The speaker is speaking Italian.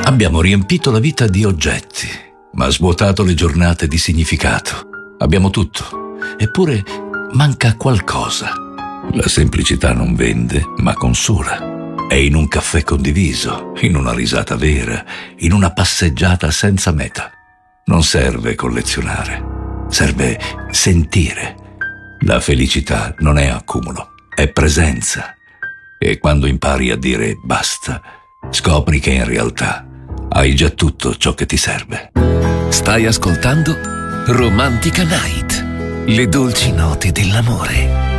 Abbiamo riempito la vita di oggetti, ma svuotato le giornate di significato. Abbiamo tutto, eppure manca qualcosa. La semplicità non vende, ma consola. È in un caffè condiviso, in una risata vera, in una passeggiata senza meta. Non serve collezionare, serve sentire. La felicità non è accumulo, è presenza. E quando impari a dire basta, scopri che in realtà hai già tutto ciò che ti serve. Stai ascoltando Romantica Night, le dolci note dell'amore.